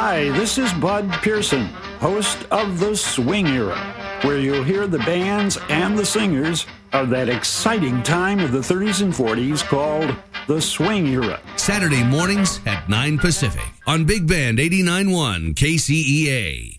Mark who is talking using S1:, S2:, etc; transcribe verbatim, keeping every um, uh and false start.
S1: Hi, this is Bud Pearson, host of The Swing Era, where you'll hear the bands and the singers of that exciting time of the thirties and forties called The Swing Era.
S2: Saturday mornings at nine Pacific on Big Band eighty-nine point one K C E A.